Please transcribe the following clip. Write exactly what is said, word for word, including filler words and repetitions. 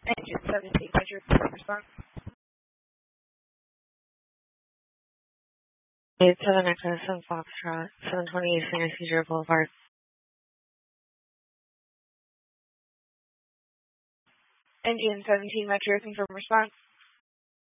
Engine seventeen, measure for response. eight seven X S and Foxtrot, seven twenty-eight Saint Isidro Boulevard. Engine seventeen, Metro, confirm response.